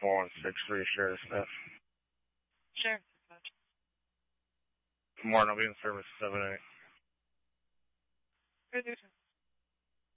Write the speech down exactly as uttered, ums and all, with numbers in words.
four one six three, Sheriff Smith. Sure. Good morning, I'll be in service seven eight. Good.